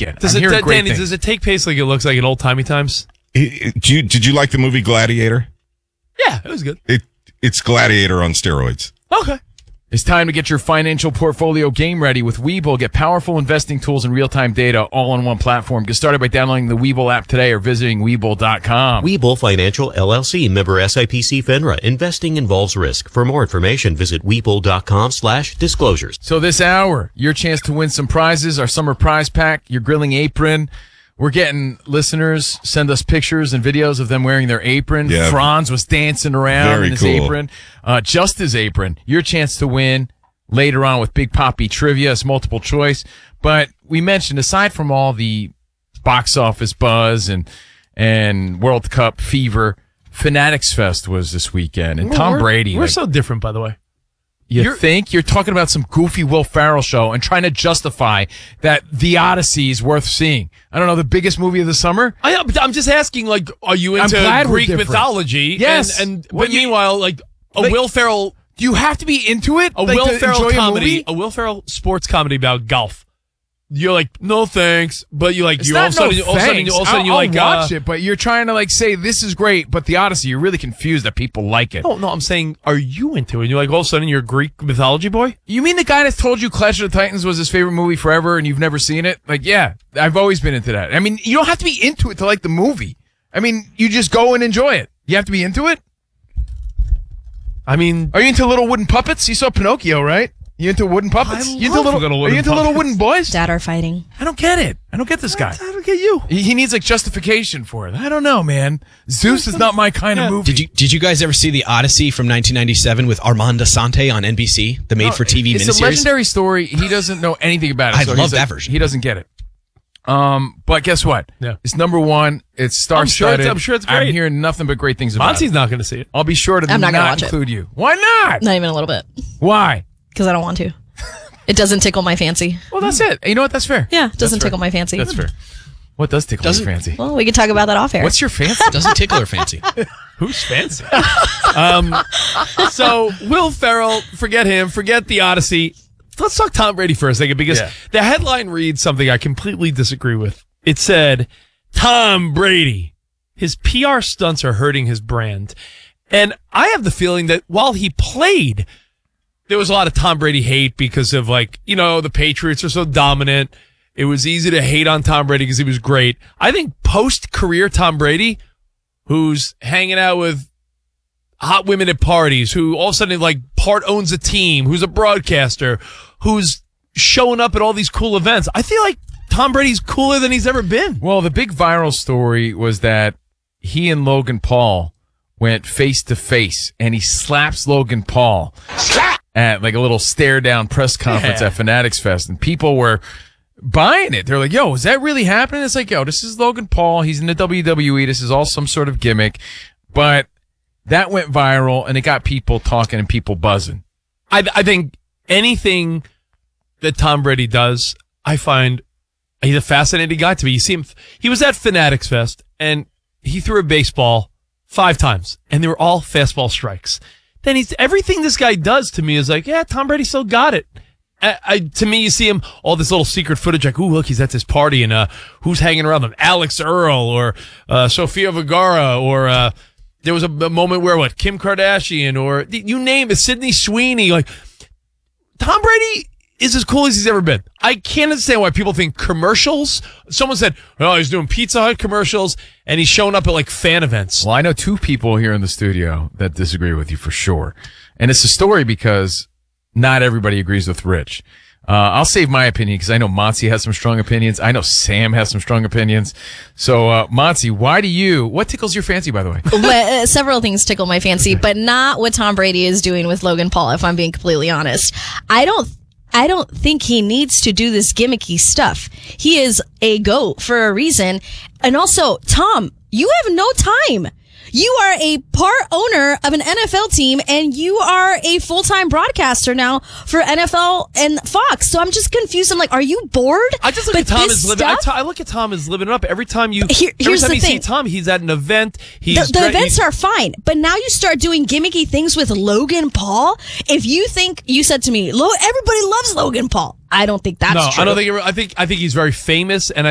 weekend. Does it take place like it looks like in old timey times? Did you like the movie Gladiator? Yeah, it was good. It's Gladiator on steroids. Okay. It's time to get your financial portfolio game ready with Webull. Get powerful investing tools and real-time data all on one platform. Get started by downloading the Webull app today or visiting Webull.com. Webull Financial LLC, member SIPC FINRA. Investing involves risk. For more information, visit Webull.com/disclosures. So this hour, your chance to win some prizes, our summer prize pack, your grilling apron. We're getting listeners send us pictures and videos of them wearing their apron. Yeah. Franz was dancing around in his apron. Just his apron. Your chance to win later on with Big Poppy Trivia. It's multiple choice. But we mentioned, aside from all the box office buzz and World Cup fever, Fanatics Fest was this weekend. And Tom Brady. We're so different, by the way. You think? You're talking about some goofy Will Ferrell show and trying to justify that The Odyssey is worth seeing. I don't know, the biggest movie of the summer? I'm just asking, like, are you into Greek mythology? Yes. But meanwhile, like, Will Ferrell... Do you have to be into it? A Will Ferrell comedy, a Will Ferrell sports comedy about golf. You're like, no thanks, but you like, It's you not all of a sudden, you I'll watch it, but you're trying to like say this is great, but The Odyssey, you're really confused that people like it. No, I'm saying, are you into it? And you're like, all of a sudden, you're a Greek mythology boy? You mean the guy that told you Clash of the Titans was his favorite movie forever and you've never seen it? Like, yeah, I've always been into that. I mean, you don't have to be into it to like the movie. I mean, you just go and enjoy it. You have to be into it? I mean... Are you into little wooden puppets? You saw Pinocchio, right? You into wooden puppets? Are you into little wooden boys? Dad are fighting. I don't get it. I don't get this guy. I don't get you. He needs like justification for it. I don't know, man. Zeus is not my kind of movie. Did you guys ever see The Odyssey from 1997 with Armand Assante on NBC, the made-for-TV miniseries? It's a legendary story. He doesn't know anything about it. I love that version. He doesn't get it. But guess what? Yeah. It's number one. It's star-studded. I'm sure it's great. I'm hearing nothing but great things about Monty's it. not going to see it. I'll be sure to I'm not gonna watch include you. Why not? Not even a little bit. Why? Because I don't want to. It doesn't tickle my fancy. Well, that's it. You know what? That's fair. Yeah, it doesn't tickle my fancy. That's fair. What does tickle your fancy? Well, we can talk about that off air. What's your fancy? Doesn't tickle her fancy. Who's fancy? So, Will Ferrell, forget him, forget The Odyssey. Let's talk Tom Brady for a second, because the headline reads something I completely disagree with. It said, Tom Brady, his PR stunts are hurting his brand. And I have the feeling that while he played, there was a lot of Tom Brady hate because of, like, you know, the Patriots are so dominant. It was easy to hate on Tom Brady because he was great. I think post-career Tom Brady, who's hanging out with hot women at parties, who all of a sudden, like, part owns a team, who's a broadcaster, who's showing up at all these cool events, I feel like Tom Brady's cooler than he's ever been. Well, the big viral story was that he and Logan Paul went face to face, and he slaps Logan Paul at like a little stare down press conference at Fanatics Fest, and people were buying it. They're like, yo, is that really happening? It's like, yo, this is Logan Paul. He's in the WWE. This is all some sort of gimmick. But that went viral, and it got people talking and people buzzing. I think anything that Tom Brady does, I find he's a fascinating guy to me. You see him, he was at Fanatics Fest, and he threw a baseball 5 times, and they were all fastball strikes. Then everything this guy does to me is like, yeah, Tom Brady still got it. To me, you see him, all this little secret footage, like, ooh, look, he's at this party, and who's hanging around him? Alex Earl, or Sofia Vergara, or there was a moment where, Kim Kardashian, or you name it, Sydney Sweeney. Like, Tom Brady is as cool as he's ever been. I can't understand why people think commercials. Someone said, oh, he's doing Pizza Hut commercials, and he's showing up at, like, fan events. Well, I know 2 people here in the studio that disagree with you for sure. And it's a story because not everybody agrees with Rich. I'll save my opinion because I know Monty has some strong opinions. I know Sam has some strong opinions. So, Monty, what tickles your fancy, by the way? Well, several things tickle my fancy, but not what Tom Brady is doing with Logan Paul, if I'm being completely honest. I don't think he needs to do this gimmicky stuff. He is a GOAT for a reason. And also, Tom, you have no time. You are a part owner of an NFL team, and you are a full-time broadcaster now for NFL and Fox. So I'm just confused. I'm like, are you bored? I just look at Tom as living. I look at Tom as living it up. Every time you see Tom, he's at an event. The events are fine, but now you start doing gimmicky things with Logan Paul. If you think you said to me, everybody loves Logan Paul. I don't think that's true. I don't think. I think he's very famous, and